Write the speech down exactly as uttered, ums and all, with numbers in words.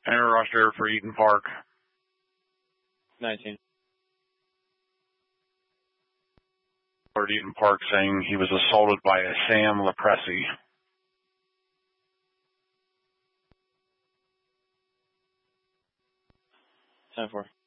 Enter roster for Eden Park. nineteen. Or Eden Park saying he was assaulted by a Sam Lepresi. ten four.